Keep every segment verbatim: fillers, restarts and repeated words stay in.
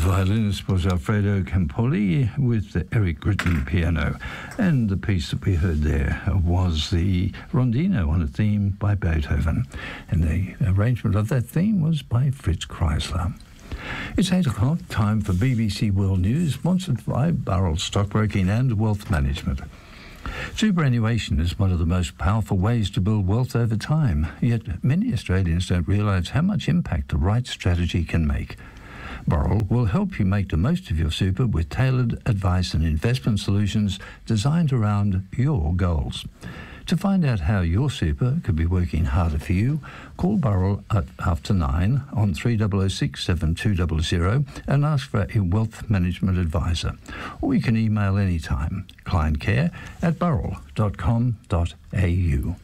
violinist was Alfredo Campoli with the Eric Gritton piano. And the piece that we heard there was the Rondino on a theme by Beethoven. And the arrangement of that theme was by Fritz Kreisler. It's eight o'clock, time for B B C World News, sponsored by Burrell Stockbroking and Wealth Management. Superannuation is one of the most powerful ways to build wealth over time, yet many Australians don't realise how much impact the right strategy can make. Burrell will help you make the most of your super with tailored advice and investment solutions designed around your goals. To find out how your super could be working harder for you, call Burrell at after nine on three oh oh six, seven two zero zero and ask for a wealth management advisor. Or you can email anytime, clientcare at burrell dot com dot a u.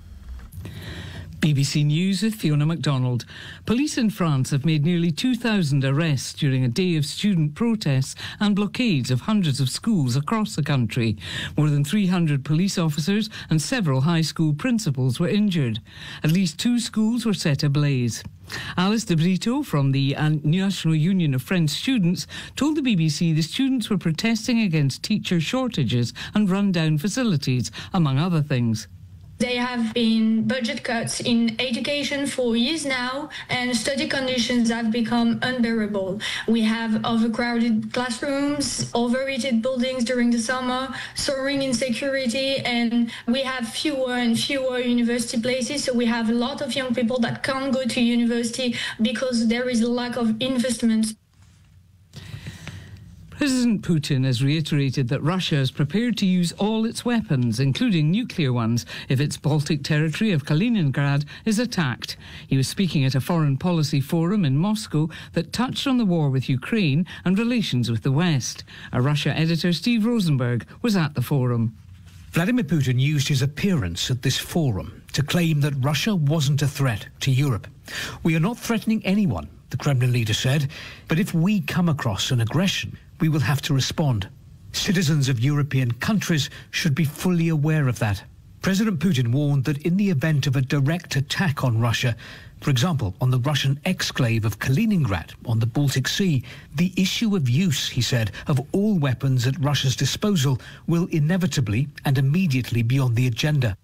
B B C News with Fiona MacDonald. Police in France have made nearly two thousand arrests during a day of student protests and blockades of hundreds of schools across the country. More than three hundred police officers and several high school principals were injured. At least two schools were set ablaze. Alice de Brito from the National Union of French Students told the B B C the students were protesting against teacher shortages and run-down facilities, among other things. There have been budget cuts in education for years now, and study conditions have become unbearable. We have overcrowded classrooms, overheated buildings during the summer, soaring insecurity, and we have fewer and fewer university places. So we have a lot of young people that can't go to university because there is a lack of investment. President Putin has reiterated that Russia is prepared to use all its weapons, including nuclear ones, if its Baltic territory of Kaliningrad is attacked. He was speaking at a foreign policy forum in Moscow that touched on the war with Ukraine and relations with the West. Our Russia editor Steve Rosenberg was at the forum. Vladimir Putin used his appearance at this forum to claim that Russia wasn't a threat to Europe. "We are not threatening anyone," the Kremlin leader said, "but if we come across an aggression, we will have to respond. Citizens of European countries should be fully aware of that." President Putin warned that in the event of a direct attack on Russia, for example, on the Russian exclave of Kaliningrad on the Baltic Sea, the issue of use, he said, of all weapons at Russia's disposal will inevitably and immediately be on the agenda.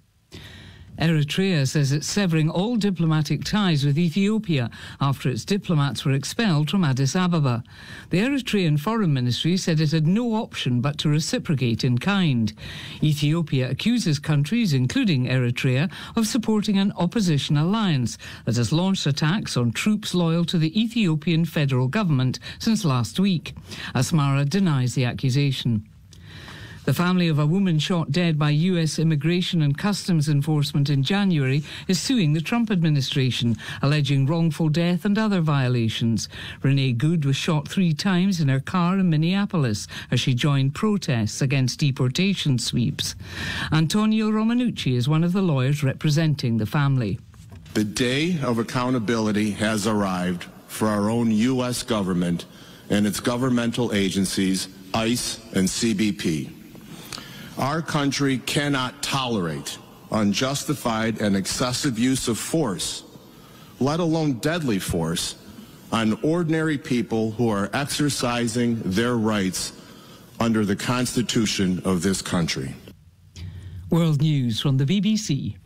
Eritrea says it's severing all diplomatic ties with Ethiopia after its diplomats were expelled from Addis Ababa. The Eritrean Foreign Ministry said it had no option but to reciprocate in kind. Ethiopia accuses countries, including Eritrea, of supporting an opposition alliance that has launched attacks on troops loyal to the Ethiopian federal government since last week. Asmara denies the accusation. The family of a woman shot dead by U S Immigration and Customs Enforcement in January is suing the Trump administration, alleging wrongful death and other violations. Renee Good was shot three times in her car in Minneapolis as she joined protests against deportation sweeps. Antonio Romanucci is one of the lawyers representing the family. The day of accountability has arrived for our own U S government and its governmental agencies, ICE and C B P. Our country cannot tolerate unjustified and excessive use of force, let alone deadly force, on ordinary people who are exercising their rights under the Constitution of this country. World News from the B B C.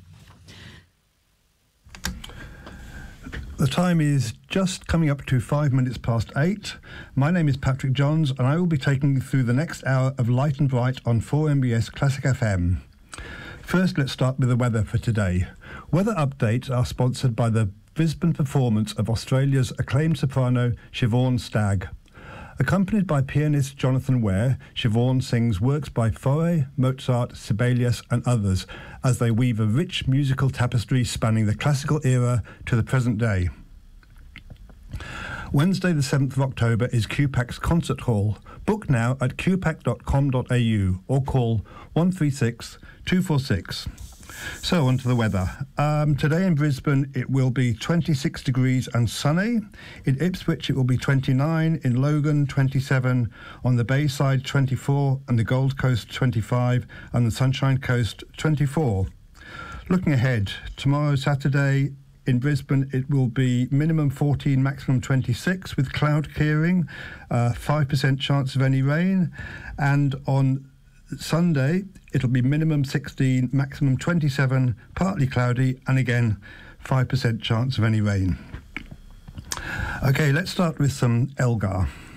The time is just coming up to five minutes past eight. My name is Patrick Johns, and I will be taking you through the next hour of Light and Bright on four M B S Classic F M. First, let's start with the weather for today. Weather updates are sponsored by the Brisbane performance of Australia's acclaimed soprano Siobhan Stagg. Accompanied by pianist Jonathan Ware, Siobhan sings works by Fauré, Mozart, Sibelius and others as they weave a rich musical tapestry spanning the classical era to the present day. Wednesday the seventh of October is Q PAC's Concert Hall. Book now at q pac dot com dot a u or call one three six, two four six. So, on to the weather. Um, today in Brisbane, it will be twenty-six degrees and sunny. In Ipswich, it will be twenty-nine. In Logan, twenty-seven. On the Bayside, twenty-four. And the Gold Coast, twenty-five. And the Sunshine Coast, twenty-four. Looking ahead, tomorrow, Saturday, in Brisbane, it will be minimum fourteen, maximum twenty-six, with cloud clearing, uh, five percent chance of any rain. And on Sunday, it'll be minimum sixteen, maximum twenty-seven, partly cloudy, and again, five percent chance of any rain. Okay, let's start with some Elgar.